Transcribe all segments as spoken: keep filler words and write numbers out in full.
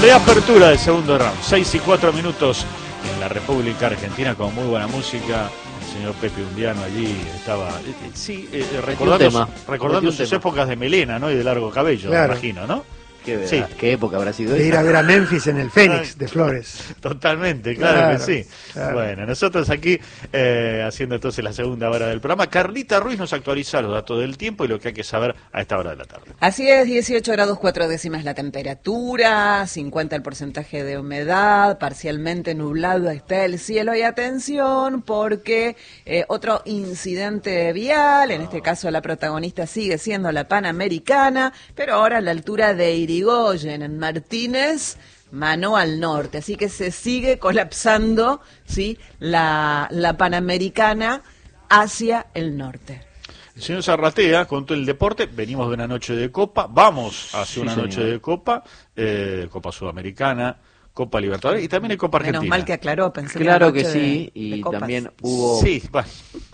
Reapertura del segundo round, seis y cuatro minutos en la República Argentina con muy buena música. El señor Pepe Undiano allí estaba, eh, sí, eh, recordando, recordando sus tema. épocas de melena, ¿no? Y de largo cabello, claro. Me imagino, ¿no? ¿Qué, sí. ¿Qué época habrá sido de esa? Ir a ver a Memphis en el Fénix de Flores. Totalmente, claro, claro que sí. Claro. Bueno, nosotros aquí eh, haciendo entonces la segunda hora del programa. Carlita Ruiz nos actualiza los datos del tiempo y lo que hay que saber a esta hora de la tarde. Así es, dieciocho grados cuatro décimas la temperatura, cincuenta el porcentaje de humedad, parcialmente nublado está el cielo y atención porque eh, otro incidente vial, en este caso la protagonista sigue siendo la Panamericana, pero ahora a la altura de Irigoyen, en Martínez, mano al norte, así que se sigue colapsando, ¿sí? la, la Panamericana hacia el norte. El señor Zarratea contó el deporte, venimos de una noche de Copa, vamos hacia una sí, noche de Copa, eh, Copa Sudamericana, Copa Libertadores y también hay Copa Argentina. Menos mal que aclaró, pensé claro que, que sí, de, y de también hubo sí, bueno.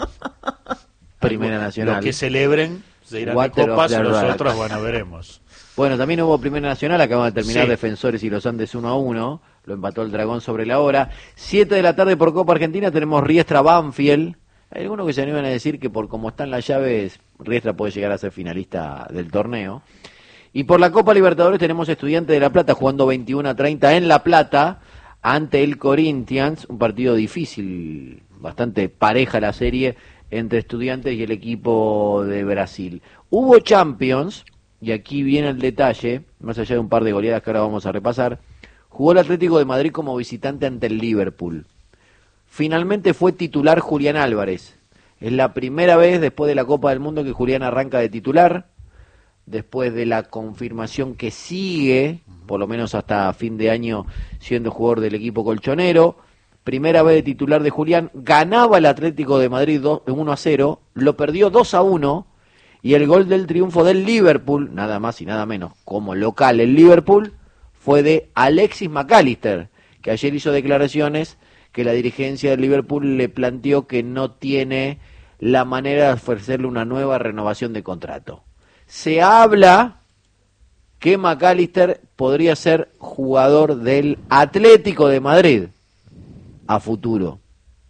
Primera Nacional. Los que celebren se irán de Copas, nosotros, bueno, veremos. Bueno, también hubo Primera Nacional, acaban de terminar sí. Defensores y los Andes uno a uno, lo empató el Dragón sobre la hora. siete de la tarde por Copa Argentina tenemos Riestra Banfield. Hay algunos que se animan a decir que por cómo están las llaves, Riestra puede llegar a ser finalista del torneo. Y por la Copa Libertadores tenemos Estudiantes de La Plata jugando veintiuno a treinta en La Plata ante el Corinthians, un partido difícil, bastante pareja la serie entre Estudiantes y el equipo de Brasil. Hubo Champions. Y aquí viene el detalle, más allá de un par de goleadas que ahora vamos a repasar, jugó el Atlético de Madrid como visitante ante el Liverpool. Finalmente fue titular Julián Álvarez. Es la primera vez después de la Copa del Mundo que Julián arranca de titular, después de la confirmación que sigue, por lo menos hasta fin de año, siendo jugador del equipo colchonero. Primera vez de titular de Julián, ganaba el Atlético de Madrid uno a cero, lo perdió dos a uno, y el gol del triunfo del Liverpool, nada más y nada menos, como local el Liverpool, fue de Alexis McAllister, que ayer hizo declaraciones que la dirigencia del Liverpool le planteó que no tiene la manera de ofrecerle una nueva renovación de contrato. Se habla que McAllister podría ser jugador del Atlético de Madrid a futuro.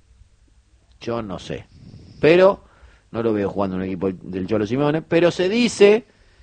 Yo no sé, pero no lo veo jugando en un equipo del Cholo Simeone, pero se dice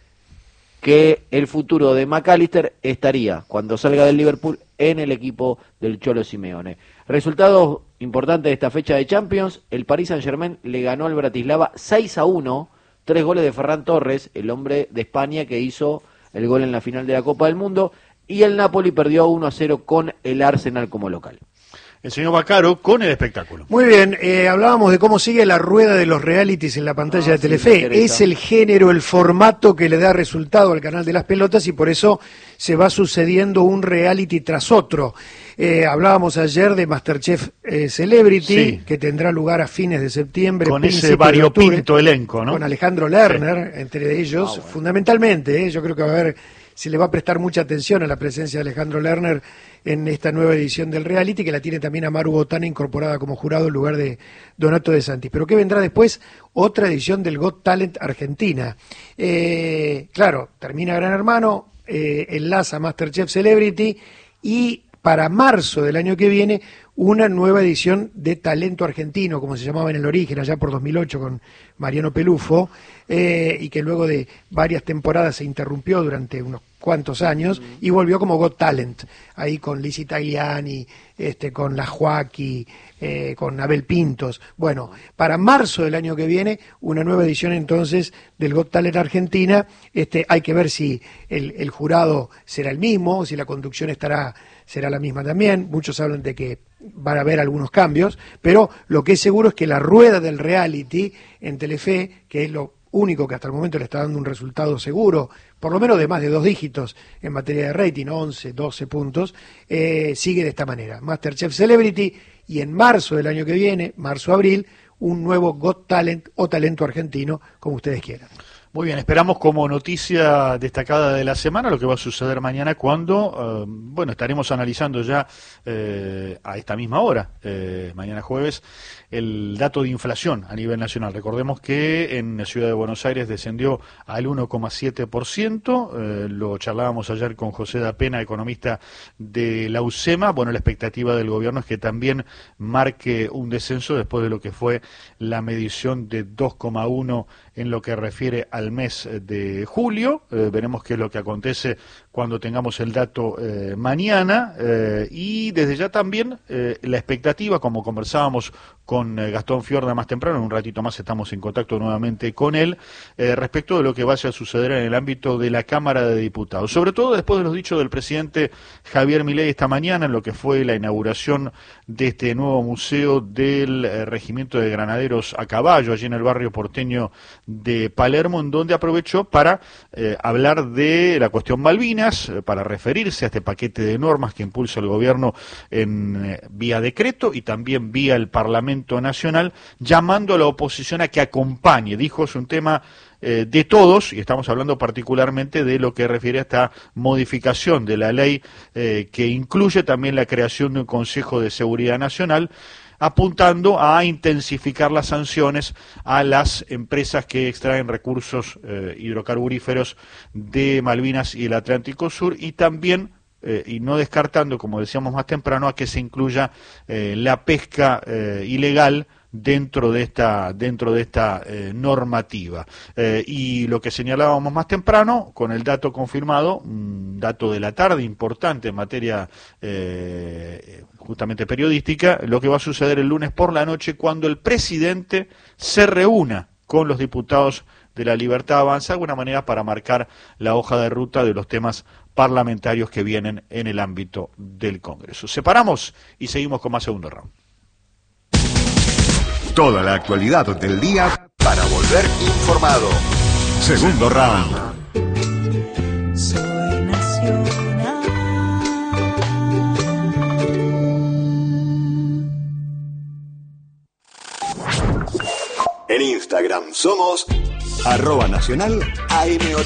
que el futuro de McAllister estaría, cuando salga del Liverpool, en el equipo del Cholo Simeone. Resultados importantes de esta fecha de Champions: el Paris Saint-Germain le ganó al Bratislava seis a uno, tres goles de Ferran Torres, el hombre de España que hizo el gol en la final de la Copa del Mundo, y el Napoli perdió uno a cero con el Arsenal como local. El señor Bacaro con el espectáculo. Muy bien, eh, hablábamos de cómo sigue la rueda de los realities en la pantalla ah, de Telefe. Sí, es el género, el formato que le da resultado al canal de las pelotas y por eso se va sucediendo un reality tras otro. Eh, hablábamos ayer de Masterchef eh, Celebrity, sí, que tendrá lugar a fines de septiembre. Con ese variopinto elenco, ¿no? Con Alejandro Lerner, sí, entre ellos, ah, bueno. fundamentalmente, eh, yo creo que va a haber, se le va a prestar mucha atención a la presencia de Alejandro Lerner en esta nueva edición del reality, que la tiene también Amaru Botana incorporada como jurado en lugar de Donato De Santis. Pero ¿qué vendrá después? Otra edición del Got Talent Argentina. Eh, claro, termina Gran Hermano, eh, enlaza Masterchef Celebrity y para marzo del año que viene una nueva edición de Talento Argentino, como se llamaba en el origen, allá por dos mil ocho con Mariano Pelufo, eh, y que luego de varias temporadas se interrumpió durante unos cuantos años y volvió como Got Talent, ahí con Lizzie Tagliani, este, con la Joaquí, eh, con Abel Pintos. Bueno, para marzo del año que viene, una nueva edición entonces del Got Talent Argentina. Este, hay que ver si el, el jurado será el mismo, si la conducción estará será la misma también. Muchos hablan de que van a haber algunos cambios, pero lo que es seguro es que la rueda del reality en Telefe, que es lo único que hasta el momento le está dando un resultado seguro, por lo menos de más de dos dígitos en materia de rating, once, doce puntos, eh, sigue de esta manera. Masterchef Celebrity, y en marzo del año que viene, marzo-abril, un nuevo Got Talent o Talento Argentino, como ustedes quieran. Muy bien, esperamos como noticia destacada de la semana lo que va a suceder mañana cuando, eh, bueno, estaremos analizando ya eh, a esta misma hora, eh, mañana jueves, el dato de inflación a nivel nacional. Recordemos que en la ciudad de Buenos Aires descendió al uno coma siete por ciento, eh, lo charlábamos ayer con José da Pena, economista de la UCEMA. Bueno, la expectativa del gobierno es que también marque un descenso después de lo que fue la medición de dos coma uno en lo que refiere al mes de julio. Eh, veremos qué es lo que acontece cuando tengamos el dato eh, mañana, eh, y desde ya también eh, la expectativa, como conversábamos con eh, Gastón Fiorda más temprano, en un ratito más estamos en contacto nuevamente con él, eh, respecto de lo que vaya a suceder en el ámbito de la Cámara de Diputados, sobre todo después de los dichos del presidente Javier Milei esta mañana en lo que fue la inauguración de este nuevo museo del eh, Regimiento de Granaderos a Caballo, allí en el barrio porteño de Palermo, en donde aprovechó para eh, hablar de la cuestión Malvinas, eh, para referirse a este paquete de normas que impulsa el gobierno en eh, vía decreto y también vía el Parlamento Nacional, llamando a la oposición a que acompañe. Dijo, es un tema eh, de todos, y estamos hablando particularmente de lo que refiere a esta modificación de la ley eh, que incluye también la creación de un Consejo de Seguridad Nacional, apuntando a intensificar las sanciones a las empresas que extraen recursos eh, hidrocarburíferos de Malvinas y el Atlántico Sur, y también, eh, y no descartando, como decíamos más temprano, a que se incluya eh, la pesca eh, ilegal dentro de esta dentro de esta eh, normativa. Eh, y lo que señalábamos más temprano, con el dato confirmado, un dato de la tarde importante en materia eh, justamente periodística, lo que va a suceder el lunes por la noche cuando el presidente se reúna con los diputados de la Libertad Avanza, de alguna manera para marcar la hoja de ruta de los temas parlamentarios que vienen en el ámbito del Congreso. Separamos y seguimos con más Segundo Round. Toda la actualidad del día para volver informado. Segundo Round. Soy nacional. En Instagram somos arroba nacional A M